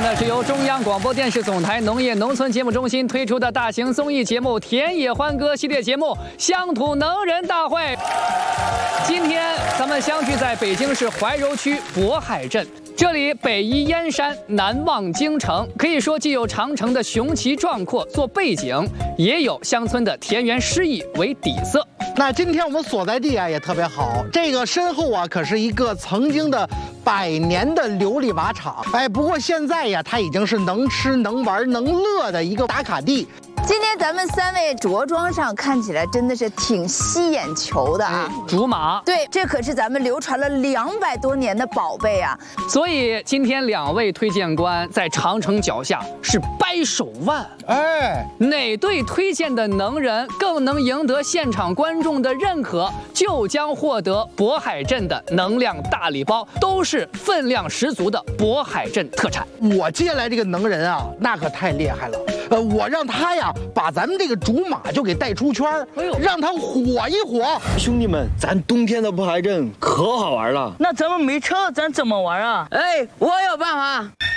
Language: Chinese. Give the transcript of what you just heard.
的是由中央广播电视总台农业农村节目中心推出的大型综艺节目《田野欢歌》系列节目《乡土能人大会》。今天咱们相聚在北京市怀柔区渤海镇。 这里北依燕山，南望京城，可以说既有长城的雄奇壮阔做背景，也有乡村的田园诗意为底色。 那今天我们所在地啊也特别好，这个身后啊可是一个曾经的100年的琉璃瓦厂，哎，不过现在呀，它已经是能吃能玩能乐的一个打卡地。 今天咱们3位着装上看起来真的是挺吸眼球的啊！ 竹马， 对，这可是咱们流传了200多年的宝贝啊！ 所以今天2位推荐官在长城脚下是掰手腕。 哎， 哪对推荐的能人更能赢得现场观众的认可，就将获得渤海镇的能量大礼包，都是分量十足的渤海镇特产。 我接下来这个能人啊，那可太厉害了。我让他呀。 把咱们这个竹马就给带出圈儿，让它火一火。 兄弟们，咱冬天的渤海镇可好玩了。 那咱们没车，咱怎么玩啊？ 哎，我有办法。